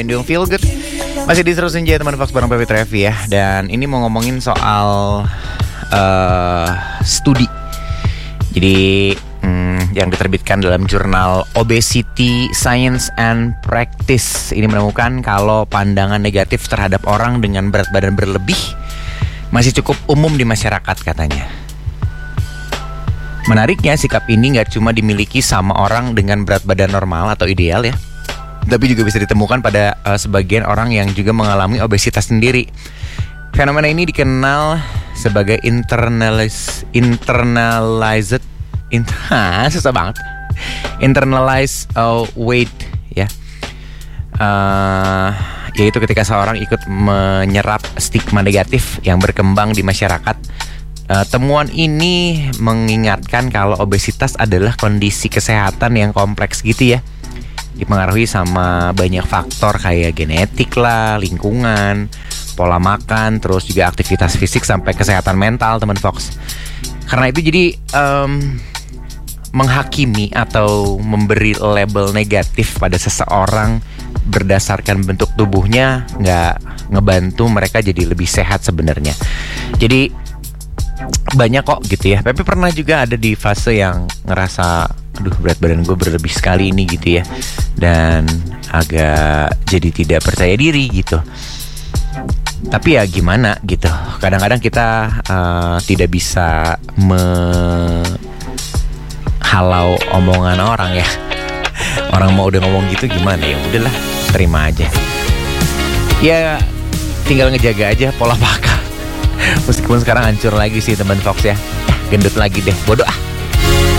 Doing feel good. Masih di Seru Senja teman Fox bareng Pepi Trevi ya. Dan ini mau ngomongin soal studi. Jadi yang diterbitkan dalam jurnal Obesity Science and Practice ini menemukan kalau pandangan negatif terhadap orang dengan berat badan berlebih masih cukup umum di masyarakat katanya. Menariknya sikap ini gak cuma dimiliki sama orang dengan berat badan normal atau ideal ya, tapi juga bisa ditemukan pada sebagian orang yang juga mengalami obesitas sendiri. Fenomena ini dikenal sebagai internalized weight ya. Yaitu ketika seorang ikut menyerap stigma negatif yang berkembang di masyarakat. Temuan ini mengingatkan kalau obesitas adalah kondisi kesehatan yang kompleks gitu ya, dipengaruhi sama banyak faktor kayak genetik lah, lingkungan, pola makan, terus juga aktivitas fisik sampai kesehatan mental teman Fox. Karena itu jadi menghakimi atau memberi label negatif pada seseorang berdasarkan bentuk tubuhnya nggak ngebantu mereka jadi lebih sehat sebenarnya. Jadi banyak kok gitu ya. Tapi pernah juga ada di fase yang ngerasa aduh berat badan gue berlebih sekali ini gitu ya, dan agak jadi tidak percaya diri gitu. Tapi ya gimana gitu, kadang-kadang kita tidak bisa menghalau omongan orang ya. Orang mau udah ngomong gitu gimana ya, udahlah terima aja. Ya tinggal ngejaga aja pola makan. Meskipun sekarang hancur lagi sih teman Fox ya, gendut lagi deh, bodoh ah.